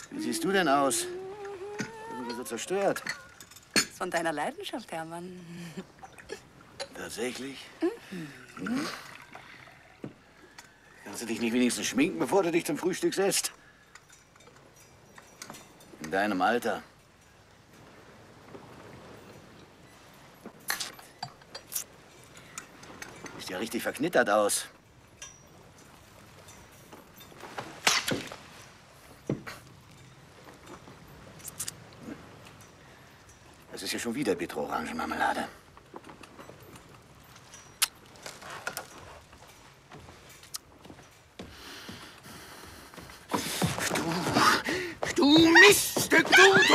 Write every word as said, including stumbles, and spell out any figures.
Wie siehst du denn aus? Irgendwie so zerstört. Von deiner Leidenschaft, Hermann. Tatsächlich? Mhm. Hm? Kannst du dich nicht wenigstens schminken, bevor du dich zum Frühstück setzt? In deinem Alter. Sieht ja richtig verknittert aus. Das ist ja schon wieder Bitterorangenmarmelade. Du, du Miststück, du